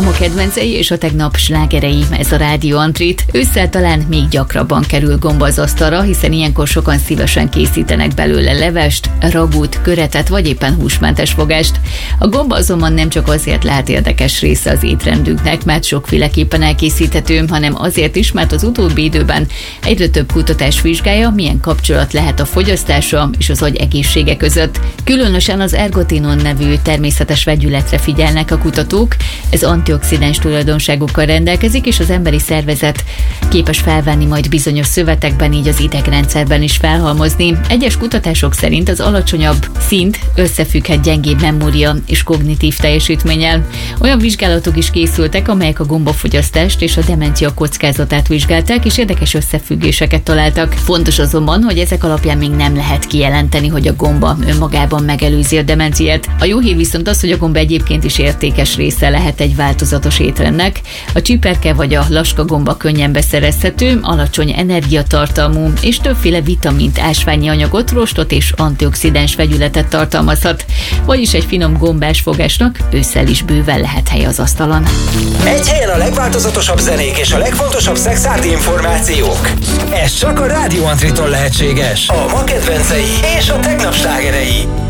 Ma kedvencei és a tegnap slágerei, ez a Rádió Antrit. Ősszel talán még gyakrabban kerül gomba az asztalra, hiszen ilyenkor sokan szívesen készítenek belőle levest, ragút, köretet vagy éppen húsmentes fogást. A gomba azonban nem csak azért lehet érdekes része az étrendünknek, mert sokféleképpen elkészíthető, hanem azért is, mert az utóbbi időben egyre több kutatás vizsgálja, milyen kapcsolat lehet a fogyasztása és az agy egészsége között. Különösen az ergotinon nevű természetes vegyületre figyelnek a kutatók. Ez antioxidáns tulajdonságokkal rendelkezik, és az emberi szervezet képes felvenni majd bizonyos szövetekben, így az idegrendszerben is felhalmozni. Egyes kutatások szerint az alacsonyabb szint összefügghet gyengébb memória és kognitív teljesítménnyel. Olyan vizsgálatok is készültek, amelyek a gombafogyasztást és a demencia kockázatát vizsgálták, és érdekes összefüggéseket találtak. Fontos azonban, hogy ezek alapján még nem lehet kijelenteni, hogy a gomba önmagában megelőzi a demenciát. A jó hír viszont az, hogy a gomba egyébként is értékes része lehet egy változatos étrendnek. A csiperke vagy a laskagomba könnyen beszerezhető, alacsony energiatartalmú és többféle vitamint, ásványi anyagot, rostot és antioxidáns vegyületet tartalmazhat. Vagyis egy finom gombás fogásnak ősszel is bőven lehet hely az asztalon. Egy helyen a legváltozatosabb zenék és a legfontosabb szexárdi információk. Ez csak a Rádió Antriton lehetséges. A ma kedvencei és a tegnap slágerei.